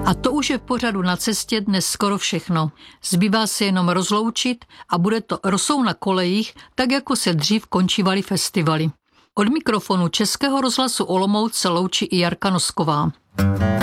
A to už je v pořadu Na cestě dnes skoro všechno. Zbývá se jenom rozloučit a bude to Rosou na kolejích, tak jako se dřív končívaly festivaly. Od mikrofonu Českého rozhlasu Olomouc se loučí i Jarka Nosková.